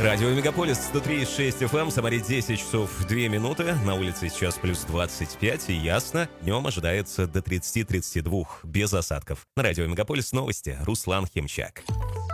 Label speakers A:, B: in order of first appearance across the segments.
A: Радио Мегаполис 103,6 FM, Самаре 10 часов 2 минуты, на улице сейчас плюс 25 и ясно, днем ожидается до 30-32, без осадков. На Радио Мегаполис новости, Руслан Химчак.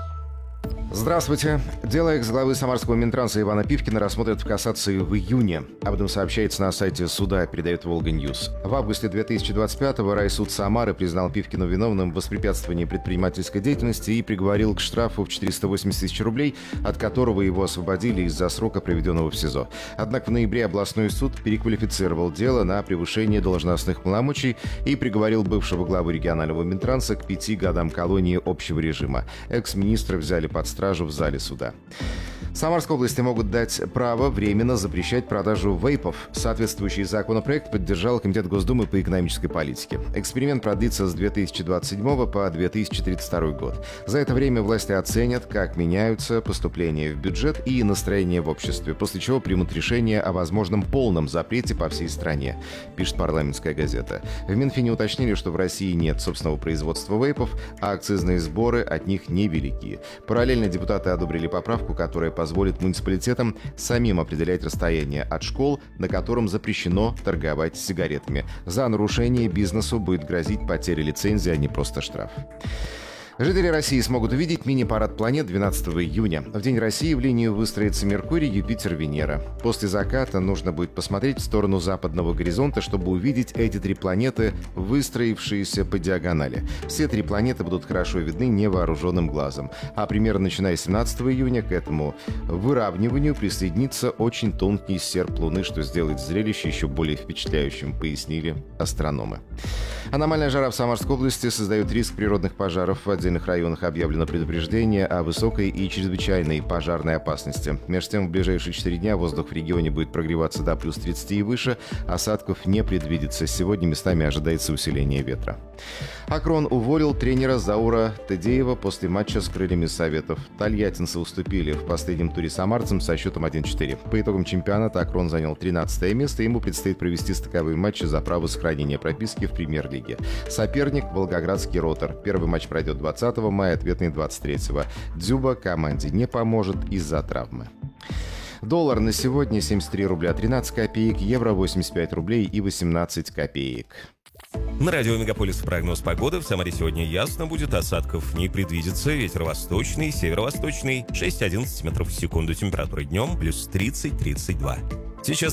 B: Здравствуйте. Дело экс-главы самарского Минтранса Ивана Пивкина рассмотрят в кассации в июне. Об этом сообщается на сайте суда, передает Волга-Ньюс. В августе 2025-го райсуд Самары признал Пивкина виновным в воспрепятствовании предпринимательской деятельности и приговорил к штрафу в 480 тысяч рублей, от которого его освободили из-за срока, проведенного в СИЗО. Однако в ноябре областной суд переквалифицировал дело на превышение должностных полномочий и приговорил бывшего главу регионального Минтранса к 5 годам колонии общего режима. Экс-министра взяли под стражу в зале суда. Самарской области могут дать право временно запрещать продажу вейпов. Соответствующий законопроект поддержал Комитет Госдумы по экономической политике. Эксперимент продлится с 2027 по 2032 год. За это время власти оценят, как меняются поступления в бюджет и настроение в обществе, после чего примут решение о возможном полном запрете по всей стране, пишет «Парламентская газета». В Минфине уточнили, что в России нет собственного производства вейпов, а акцизные сборы от них невелики. Параллельно депутаты одобрили поправку, которая позволит муниципалитетам самим определять расстояние от школ, на котором запрещено торговать сигаретами. За нарушение бизнесу будет грозить потеря лицензии, а не просто штраф. Жители России смогут увидеть мини-парад планет 12 июня. В День России в линию выстроятся Меркурий, Юпитер, Венера. После заката нужно будет посмотреть в сторону западного горизонта, чтобы увидеть эти три планеты, выстроившиеся по диагонали. Все три планеты будут хорошо видны невооруженным глазом. А примерно начиная с 17 июня к этому выравниванию присоединится очень тонкий серп Луны, что сделает зрелище еще более впечатляющим, пояснили астрономы. Аномальная жара в Самарской области создает риск природных пожаров. В отдельных районах объявлено предупреждение о высокой и чрезвычайной пожарной опасности. Между тем, в ближайшие 4 дня воздух в регионе будет прогреваться до плюс 30 и выше. Осадков не предвидится. Сегодня местами ожидается усиление ветра. Акрон уволил тренера Заура Тедеева после матча с крыльями Советов. Тольяттинцы уступили в последнем туре самарцам со счетом 1-4. По итогам чемпионата Акрон занял 13 место. Ему предстоит провести стыковые матчи за право сохранения прописки в премьер-лиге. Соперник – Волгоградский Ротор. Первый матч пройдет 20 мая, ответный 23-го. Дзюба команде не поможет из-за травмы. Доллар на сегодня 73 рубля 13 копеек, евро 85 рублей и 18 копеек.
A: На радио Мегаполис прогноз погоды. В Самаре сегодня ясно будет, осадков не предвидится. Ветер восточный, северо-восточный, 6-11 метров в секунду. Температура днем плюс 30-32. Сейчас